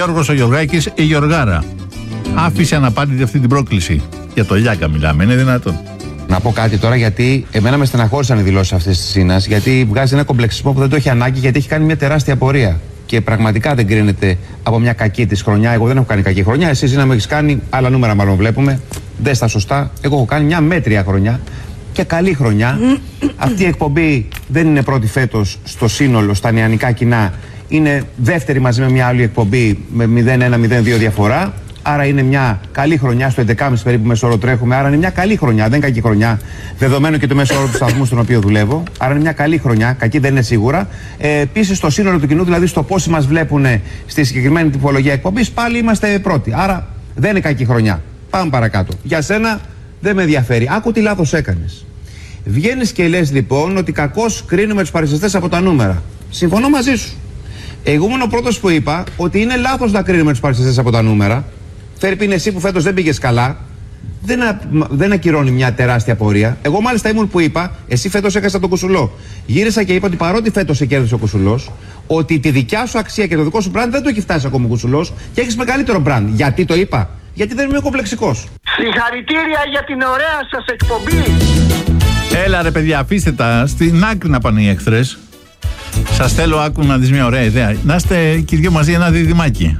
Γιώργος ο Γιωργάκης, η Γιωργάρα άφησε αναπάντητη αυτή την πρόκληση. Για το Λιάκα μιλάμε, είναι δυνατόν? Να πω κάτι τώρα, γιατί εμένα με στεναχώρησαν οι δηλώσεις αυτές της Σίνας, γιατί βγάζει ένα κομπλεξισμό που δεν το έχει ανάγκη, γιατί έχει κάνει μια τεράστια πορεία. Και πραγματικά δεν κρίνεται από μια κακή της χρονιά. Εγώ δεν έχω κάνει κακή χρονιά. Εσύ να με έχει κάνει, άλλα νούμερα μάλλον βλέπουμε. Δεν στα σωστά. Εγώ έχω κάνει μια μέτρια χρονιά και καλή χρονιά. Αυτή η εκπομπή δεν είναι πρώτη φέτος στο σύνολο, στα νεανικά κοινά. Είναι δεύτερη μαζί με μια άλλη εκπομπή με 0-1-0-2 διαφορά. Άρα είναι μια καλή χρονιά, στο 11,5 περίπου μέσο όρο τρέχουμε. Άρα είναι μια καλή χρονιά, δεν κακή χρονιά. Δεδομένου και το μέσο όρο του σταθμού στον οποίο δουλεύω. Άρα είναι μια καλή χρονιά, κακή δεν είναι σίγουρα. Επίσης, στο σύνολο του κοινού, δηλαδή στο πόσοι μας βλέπουν στη συγκεκριμένη τυπολογία εκπομπής, πάλι είμαστε πρώτοι. Άρα δεν είναι κακή χρονιά. Πάμε παρακάτω. Για σένα δεν με ενδιαφέρει. Άκου τι λάθος έκανες. Βγαίνεις και λες λοιπόν ότι κακώς κρίνουμε τους παρουσιαστές από τα νούμερα. Συμφωνώ μαζί σου. Εγώ ήμουν ο πρώτος που είπα ότι είναι λάθος να κρίνουμε τους παρουσιαστές από τα νούμερα. Φέρπιν, εσύ που φέτος δεν πήγες καλά, δεν ακυρώνει μια τεράστια πορεία. Εγώ μάλιστα ήμουν που είπα, εσύ φέτος έχασες τον Κουσουλό. Γύρισα και είπα ότι παρότι φέτος σε κέρδισε ο Κουσουλός, ότι τη δικιά σου αξία και το δικό σου brand δεν το έχει φτάσει ακόμα ο Κουσουλός και έχεις μεγαλύτερο brand. Γιατί το είπα? Γιατί δεν είμαι κομπλεξικός. Συγχαρητήρια για την ωραία σας εκπομπή. Έλα ρε παιδιά, αφήστε τα στην άκρη να πάνε οι εχθρές. Σας θέλω, άκου να δεις μια ωραία ιδέα. Να είστε και οι δυο μαζί ένα διδυμάκι.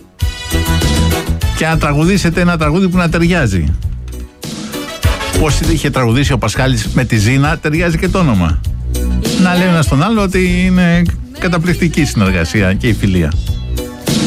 Και να τραγουδήσετε ένα τραγούδι που να ταιριάζει. Πώς είχε τραγουδήσει ο Πασχάλης με τη Ζήνα, ταιριάζει και το όνομα. Να λέει ένα στον άλλο ότι είναι καταπληκτική συνεργασία και η φιλία.